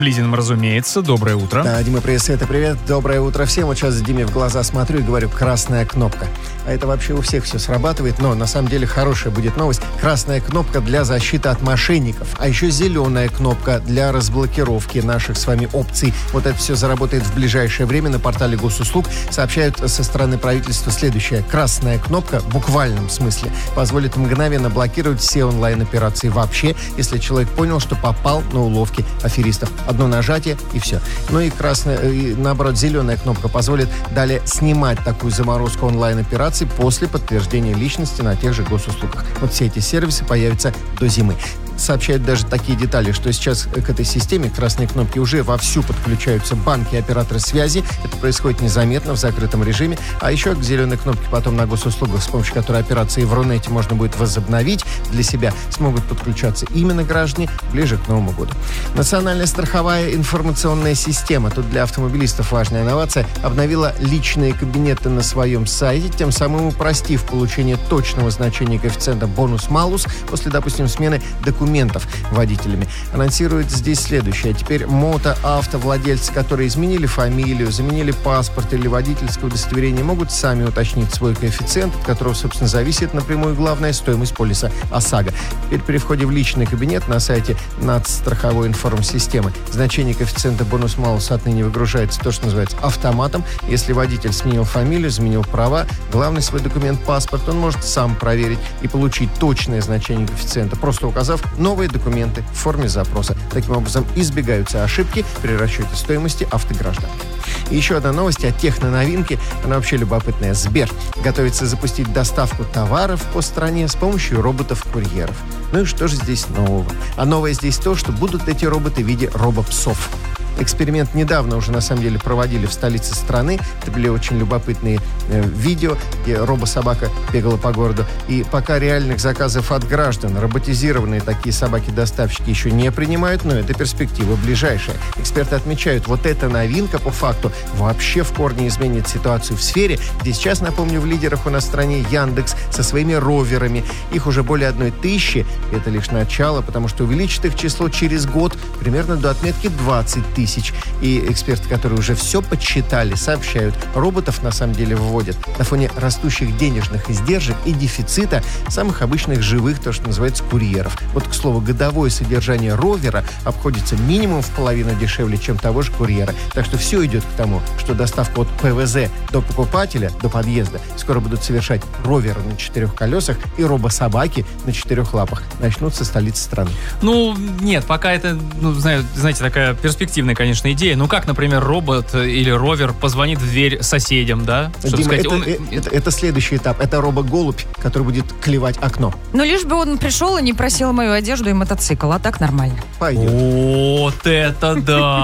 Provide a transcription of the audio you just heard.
Лизиным, разумеется. Доброе утро. Да, Дима, привет. Доброе утро всем. Вот сейчас Диме в глаза смотрю и говорю: красная кнопка. А это вообще у всех все срабатывает, но на самом деле хорошая будет новость. Красная кнопка для защиты от мошенников. А еще зеленая кнопка для разблокировки наших с вами опций. Вот это все заработает в ближайшее время на портале госуслуг. Сообщают со стороны правительства следующее. Красная кнопка, в буквальном смысле, позволит мгновенно блокировать все онлайн-операции вообще, если человек понял, что попал на уловки аферистов. Одно нажатие и все. Ну и наоборот, зеленая кнопка позволит далее снимать такую заморозку онлайн-операций после подтверждения личности на тех же госуслугах. Вот все эти сервисы появятся до зимы. Сообщают даже такие детали, что сейчас к этой системе красной кнопки уже вовсю подключаются банки и операторы связи. Это происходит незаметно, в закрытом режиме. А еще к зеленой кнопке потом на госуслугах, с помощью которой операции в Рунете можно будет возобновить для себя, смогут подключаться именно граждане ближе к Новому году. Национальная страховая информационная система, тут для автомобилистов важная инновация, обновила личные кабинеты на своем сайте, тем самым упростив получение точного значения коэффициента бонус-малус после, допустим, смены документов водителями. Анонсирует здесь следующее. Теперь автовладельцы, которые изменили фамилию, заменили паспорт или водительское удостоверение, могут сами уточнить свой коэффициент, от которого, собственно, зависит напрямую главная стоимость полиса ОСАГО. Теперь при входе в личный кабинет на сайте нацстраховой информсистемы значение коэффициента бонус-малус отныне выгружается то, что называется автоматом. Если водитель сменил фамилию, изменил права, главный свой документ, паспорт, он может сам проверить и получить точное значение коэффициента, просто указав новые документы в форме запроса. Таким образом, избегаются ошибки при расчете стоимости автограждан. И еще одна новость о техноновинке, она вообще любопытная. Сбер готовится запустить доставку товаров по стране с помощью роботов-курьеров. Ну и что же здесь нового? А новое здесь то, что будут эти роботы в виде робопсов. Эксперимент недавно уже, на самом деле, проводили в столице страны. Это были очень любопытные видео, где робособака бегала по городу. И пока реальных заказов от граждан роботизированные такие собаки-доставщики еще не принимают, но это перспектива ближайшая. Эксперты отмечают, вот эта новинка, по факту, вообще в корне изменит ситуацию в сфере, где сейчас, напомню, в лидерах у нас в стране Яндекс со своими роверами. Их уже более 1000. Это лишь начало, потому что увеличит их число через год примерно до отметки 20 тысяч. И эксперты, которые уже все подсчитали, сообщают, роботов на самом деле вводят на фоне растущих денежных издержек и дефицита самых обычных живых, то, что называется, курьеров. Вот, к слову, годовое содержание ровера обходится минимум в половину дешевле, чем того же курьера. Так что все идет к тому, что доставку от ПВЗ до покупателя, до подъезда, скоро будут совершать роверы на 4 колесах и робособаки на 4 лапах. Начнут со столицы страны. Ну, нет, пока это, знаете, такая перспективная, конечно, идея. Ну, как, например, робот или ровер позвонит в дверь соседям, да? Дима, сказать, это следующий этап. Это робот-голубь, который будет клевать окно. Ну, лишь бы он пришел и не просил мою одежду и мотоцикл, а так нормально. Пойдет. Вот это да!